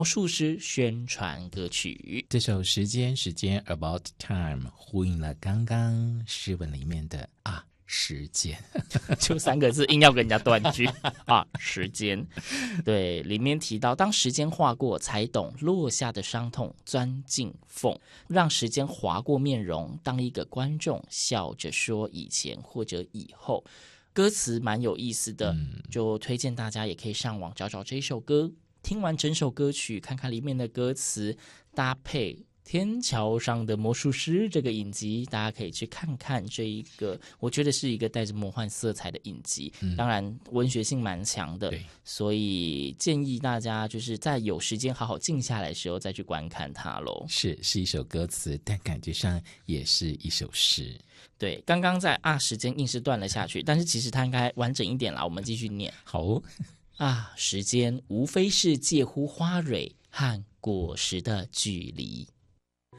魔术师宣传歌曲。 这首时间 About Time 呼应了刚刚诗文里面的时间， 就3个字硬要跟人家断句时间。对，里面提到当时间划过，才懂落下的伤痛钻进缝，让时间划过面容，当一个观众笑着说以前或者以后。歌词蛮有意思的，就推荐大家也可以上网找找这一首歌，听完整首歌曲，看看里面的歌词，搭配天桥上的魔术师这个影集，大家可以去看看这一个，我觉得是一个带着魔幻色彩的影集，当然文学性蛮强的，所以建议大家就是在有时间好好静下来的时候再去观看它咯。 是一首歌词，但感觉上也是一首诗。 对，刚刚在时间硬是断了下去，但是其实它应该完整一点啦，我们继续念。 好时间无非是介乎花蕊和果实的距离。